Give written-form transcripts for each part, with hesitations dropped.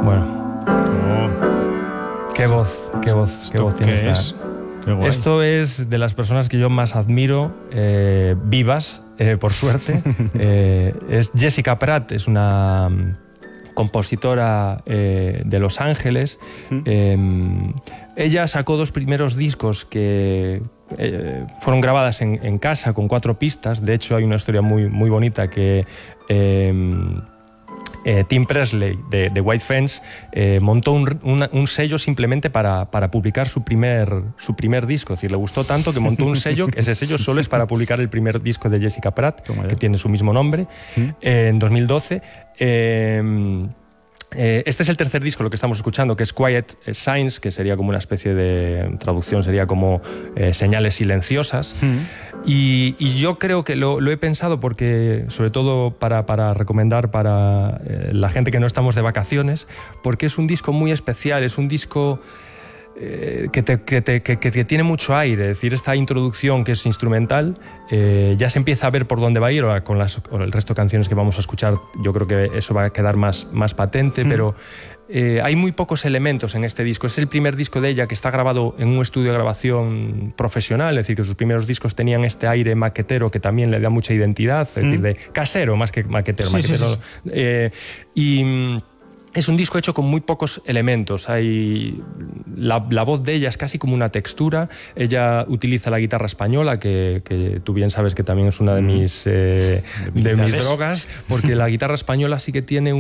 Bueno. Qué voz tiene esta. Esto es de las personas que yo más admiro, vivas, por suerte. Es Jessica Pratt, es una compositora de Los Ángeles. Ella sacó 2 primeros discos que fueron grabadas en casa con 4 pistas. De hecho, hay una historia muy, muy bonita que Tim Presley de White Fence montó un sello simplemente para publicar su primer disco. Es decir, le gustó tanto que montó un sello, ese sello solo es para publicar el primer disco de Jessica Pratt, que tiene su mismo nombre, en 2012. Este es el tercer disco, lo que estamos escuchando, que es Quiet Signs, que sería como una especie de traducción, sería como señales silenciosas. Y yo creo que lo he pensado porque, sobre todo para recomendar para la gente que no estamos de vacaciones, porque es un disco muy especial, es un disco que tiene mucho aire. Es decir, esta introducción que es instrumental, ya se empieza a ver por dónde va a ir. Ahora con el resto de canciones que vamos a escuchar, yo creo que eso va a quedar más patente, pero hay muy pocos elementos en este disco. Es el primer disco de ella que está grabado en un estudio de grabación profesional, es decir, que sus primeros discos tenían este aire maquetero que también le da mucha identidad, es decir, de casero más que maquetero. Y es un disco hecho con muy pocos elementos. La voz de ella es casi como una textura. Ella utiliza la guitarra española, que tú bien sabes que también es una de mis drogas, porque la guitarra española sí que tiene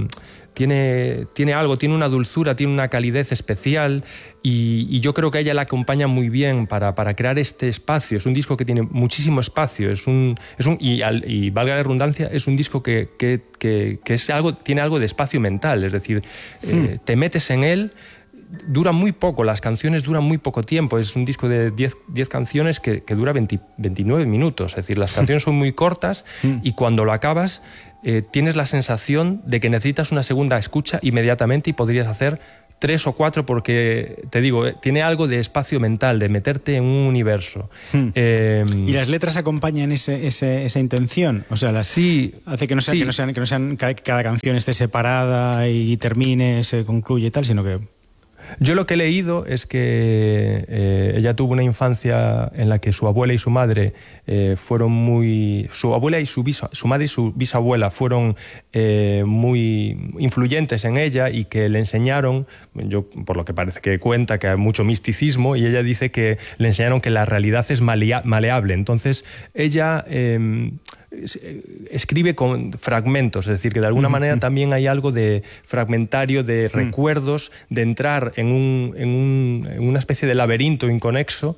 algo, tiene una dulzura, tiene una calidez especial, y yo creo que ella la acompaña muy bien para crear este espacio. Es un disco que tiene muchísimo espacio, y valga la redundancia, es un disco que tiene algo de espacio mental, es decir, te metes en él. Dura muy poco, las canciones duran muy poco tiempo. Es un disco de 10 canciones que dura 29 minutos. Es decir, las canciones son muy cortas y cuando lo acabas tienes la sensación de que necesitas una segunda escucha inmediatamente y podrías hacer 3 o 4 porque, te digo, tiene algo de espacio mental, de meterte en un universo. ¿Y las letras acompañan esa intención? O sea, hace que no sean cada canción esté separada y termine, se concluye y tal, sino que... Yo lo que he leído es que ella tuvo una infancia en la que su abuela y su madre fueron muy... Su abuela y su madre y su bisabuela fueron muy influyentes en ella y que le enseñaron, yo por lo que parece que cuenta, que hay mucho misticismo, y ella dice que le enseñaron que la realidad es maleable. Entonces ella escribe con fragmentos, es decir, que de alguna manera también hay algo de fragmentario, de recuerdos, de entrar en una especie de laberinto inconexo,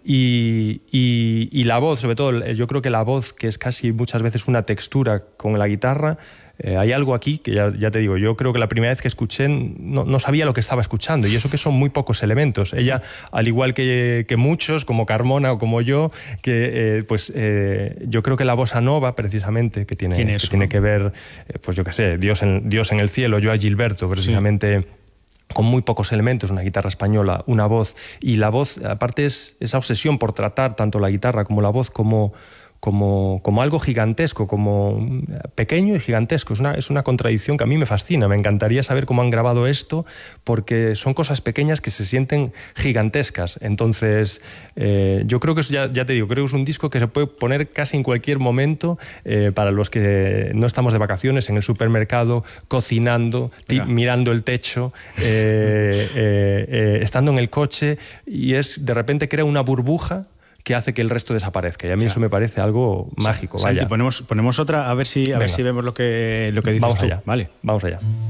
y la voz, sobre todo, yo creo que la voz, que es casi muchas veces una textura con la guitarra, hay algo aquí que ya te digo, yo creo que la primera vez que escuché no sabía lo que estaba escuchando, y eso que son muy pocos elementos. Ella, al igual que muchos, como Carmona o como yo, yo creo que la bossa nova, precisamente, que tiene que ver, pues yo qué sé, Dios en el cielo, yo a Gilberto, precisamente... con muy pocos elementos, una guitarra española, una voz, y la voz, aparte, es esa obsesión por tratar tanto la guitarra como la voz como algo gigantesco, como pequeño y gigantesco. Es una contradicción que a mí me fascina. Me encantaría saber cómo han grabado esto, porque son cosas pequeñas que se sienten gigantescas. Entonces, yo creo que eso, ya te digo, creo que es un disco que se puede poner casi en cualquier momento, para los que no estamos de vacaciones, en el supermercado, cocinando, mirando el techo, estando en el coche, y de repente crea una burbuja que hace que el resto desaparezca, y a mí eso me parece algo mágico. Santi, vaya. Ponemos otra, a ver si vemos lo que dices. Vamos tú. allá. Vale. Vamos allá.